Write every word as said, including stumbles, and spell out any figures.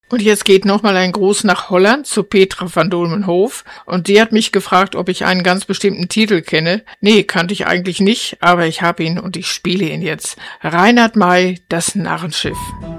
Und jetzt geht nochmal ein Gruß nach Holland zu Petra van Dolmenhof. Und die hat mich gefragt, ob ich einen ganz bestimmten Titel kenne. Nee, kannte ich eigentlich nicht, aber ich habe ihn und ich spiele ihn jetzt. Reinhard May, das Narrenschiff.